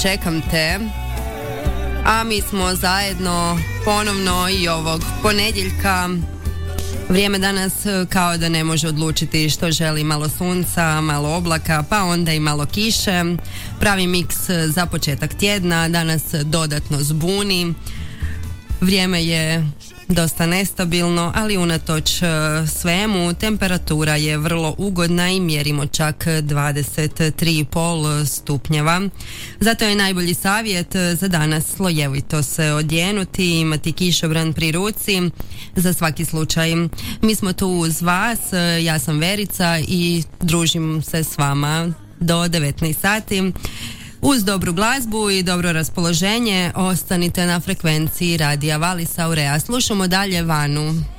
čekam te. A mi smo zajedno ponovno i ovog ponedjeljka. Vrijeme danas kao da ne može odlučiti što želi, malo sunca, malo oblaka, pa onda i malo kiše. Pravi miks za početak tjedna, danas dodatno zbuni. Vrijeme je dosta nestabilno, ali unatoč svemu temperatura je vrlo ugodna i mjerimo čak 23,5 stupnjeva. Zato je najbolji savjet za danas slojevito se odjenuti, imati kišobran pri ruci za svaki slučaj. Mi smo tu uz vas, ja sam Verica i družim se s vama do 19 sati. Uz dobru glazbu i dobro raspoloženje ostanite na frekvenciji Radija Valis Aurea. Slušamo dalje Vanu.